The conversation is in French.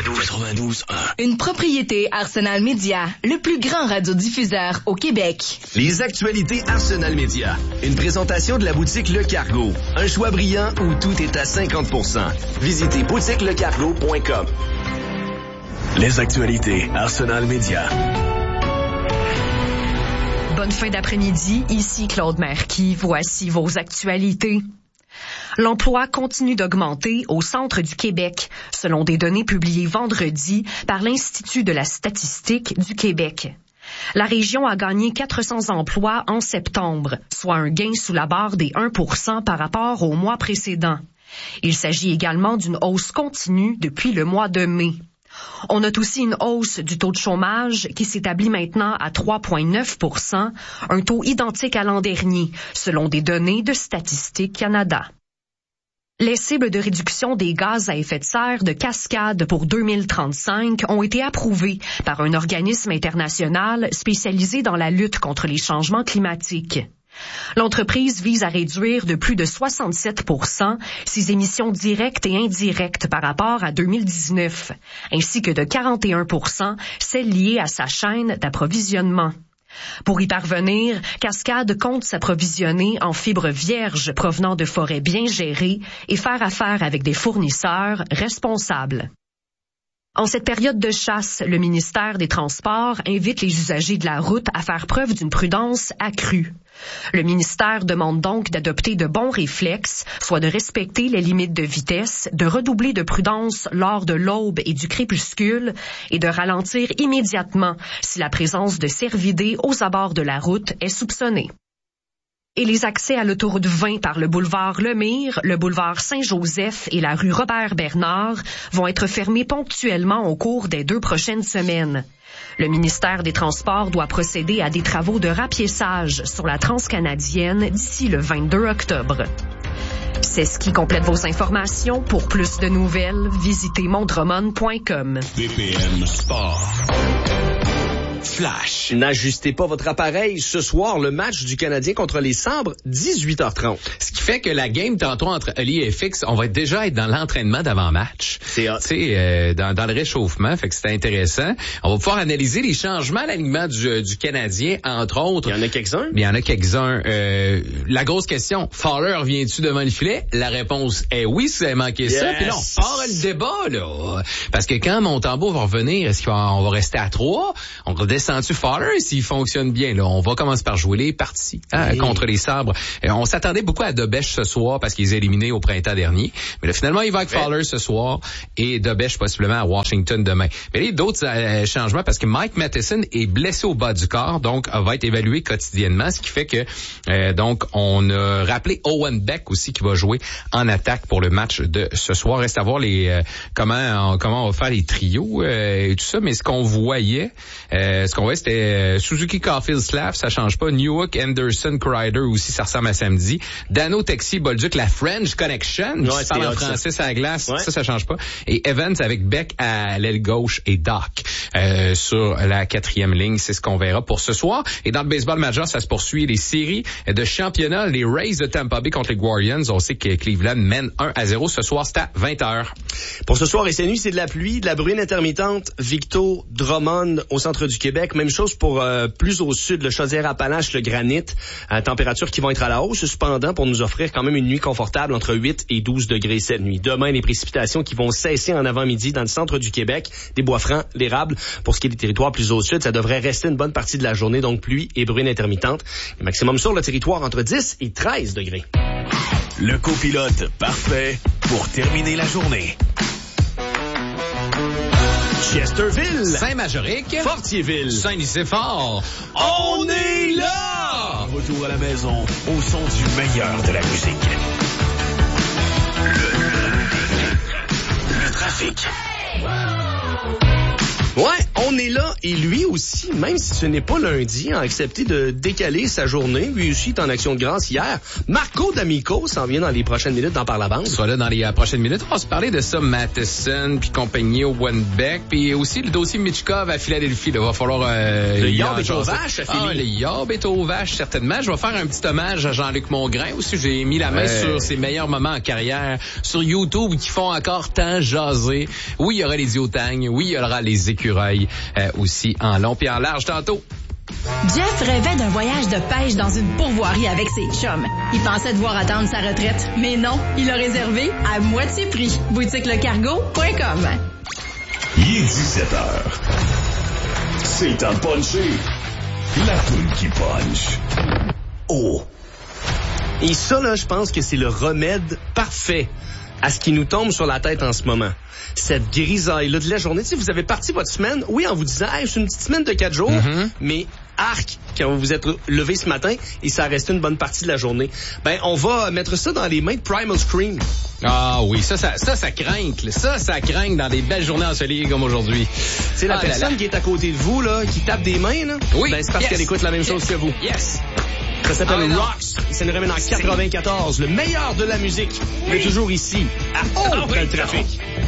92.1. Une propriété Arsenal Média, le plus grand radiodiffuseur au Québec. Les actualités Arsenal Média. Une présentation de la boutique Le Cargo. Un choix brillant où tout est à 50%. Visitez boutiquelecargo.com. Les actualités Arsenal Média. Bonne fin d'après-midi, ici Claude Marquis. Voici vos actualités. L'emploi continue d'augmenter au centre du Québec, selon des données publiées vendredi par l'Institut de la statistique du Québec. La région a gagné 400 emplois en septembre, soit un gain sous la barre des 1% par rapport au mois précédent. Il s'agit également d'une hausse continue depuis le mois de mai. On note aussi une hausse du taux de chômage qui s'établit maintenant à 3,9%, un taux identique à l'an dernier, selon des données de Statistique Canada. Les cibles de réduction des gaz à effet de serre de Cascade pour 2035 ont été approuvées par un organisme international spécialisé dans la lutte contre les changements climatiques. L'entreprise vise à réduire de plus de 67% ses émissions directes et indirectes par rapport à 2019, ainsi que de 41% celles liées à sa chaîne d'approvisionnement. Pour y parvenir, Cascade compte s'approvisionner en fibres vierges provenant de forêts bien gérées et faire affaire avec des fournisseurs responsables. En cette période de chasse, le ministère des Transports invite les usagers de la route à faire preuve d'une prudence accrue. Le ministère demande donc d'adopter de bons réflexes, soit de respecter les limites de vitesse, de redoubler de prudence lors de l'aube et du crépuscule et de ralentir immédiatement si la présence de cervidés aux abords de la route est soupçonnée. Et les accès à l'autoroute 20 par le boulevard Lemire, le boulevard Saint-Joseph et la rue Robert-Bernard vont être fermés ponctuellement au cours des 2 prochaines semaines. Le ministère des Transports doit procéder à des travaux de rapiessage sur la transcanadienne d'ici le 22 octobre. C'est ce qui complète vos informations. Pour plus de nouvelles, visitez mondromon.com. BPM Sport. Flash. N'ajustez pas votre appareil. Ce soir, le match du Canadien contre les Sabres, 18h30. Ce qui fait que la game tantôt entre Ali et FX, on va déjà être dans l'entraînement d'avant-match. C'est hot. Tu sais, dans le réchauffement, fait que c'est intéressant. On va pouvoir analyser les changements à l'alignement du Canadien, entre autres. Il y en a quelques-uns? Il y en a quelques-uns. La grosse question, Fowler revient-tu devant le filet? La réponse est oui, si vous avez manqué ça. Puis là, on part le débat, là. Parce que quand Montembeault va revenir, est-ce qu'on va rester à 3? On redescend-tu Fowler s'il fonctionne bien? Là, on va commencer par jouer les parties contre les Sabres. On s'attendait beaucoup à Dobèche ce soir parce qu'ils étaient éliminés au printemps dernier. Mais là, finalement, il va avec Fowler ce soir et Dobèche possiblement à Washington demain. Mais il y a d'autres changements parce que Mike Matheson est blessé au bas du corps, donc va être évalué quotidiennement, ce qui fait que donc on a rappelé Owen Beck aussi qui va jouer en attaque pour le match de ce soir. Reste à voir comment on va faire les trios et tout ça, mais ce qu'on voyait c'était Suzuki, Caulfield, Slav, ça change pas. Newhook, Anderson, Kreider aussi, ça ressemble à samedi. Dano, Texier, Bolduc, la French Connection, qui parle en français sur la glace, ça change pas. Et Evans avec Beck à l'aile gauche et Doc sur la 4e ligne, c'est ce qu'on verra pour ce soir. Et dans le baseball majeur, ça se poursuit les séries de championnat, les Rays de Tampa Bay contre les Guardians. On sait que Cleveland mène 1-0. Ce soir, c'est à 20h. Pour ce soir et cette nuit, c'est de la pluie, de la bruine intermittente. Victo, Drummond au centre du Québec. Même chose pour plus au sud, le Chaudière-Appalaches, le Granit. Températures qui vont être à la hausse, cependant, pour nous offrir quand même une nuit confortable entre 8 et 12 degrés cette nuit. Demain, les précipitations qui vont cesser en avant-midi dans le centre du Québec, des Bois-Francs, l'Érable. Pour ce qui est des territoires plus au sud, ça devrait rester une bonne partie de la journée, donc pluie et bruine intermittente. Le maximum sur le territoire entre 10 et 13 degrés. Le copilote parfait pour terminer la journée. Chesterville, Saint-Majorique, Fortierville, Saint-Nicéphore. On est là! Retour à la maison au son du meilleur de la musique. Le trafic. Ouais, on on est là et lui aussi, même si ce n'est pas lundi, a accepté de décaler sa journée. Lui aussi est en action de grâce hier. Marco D'Amico s'en vient dans les prochaines minutes dans Par la bande. Soit là dans les prochaines minutes. On va se parler de ça, Matheson, puis compagnie au One-Beck, puis aussi le dossier Michkov à Philadelphie. Il va falloir... le Yob est aux vaches à Philly. Le Yob est aux vaches, certainement. Je vais faire un petit hommage à Jean-Luc Mongrain aussi. J'ai mis la main sur ses meilleurs moments en carrière sur YouTube qui font encore tant jaser. Oui, il y aura les diotagnes. Oui, il y aura les écureuils aussi en long puis en large tantôt. Jeff rêvait d'un voyage de pêche dans une pourvoirie avec ses chums. Il pensait devoir attendre sa retraite, mais non, il a réservé à moitié prix. boutiquelecargo.com. Il est 17h. C'est un puncher. La toune qui punch. Oh. Et ça, là, je pense que c'est le remède parfait à ce qui nous tombe sur la tête en ce moment. Cette grisaille-là de la journée. Tu sais, vous avez parti votre semaine, oui, en vous disant, hey, c'est une petite semaine de 4 jours, mais arc, quand vous vous êtes levé ce matin, et ça a resté une bonne partie de la journée. Ben, on va mettre ça dans les mains de Primal Scream. Ah oui, ça craint. Ça craint dans des belles journées ensoleillées comme aujourd'hui. C'est la personne qui est à côté de vous, là, qui tape des mains, là. Oui. Ben, c'est parce qu'elle écoute la même chose que vous. Yes. Ça s'appelle Rocks. Ça nous ramène en 94. Le meilleur de la musique. Mais toujours ici, à Haute dans le trafic.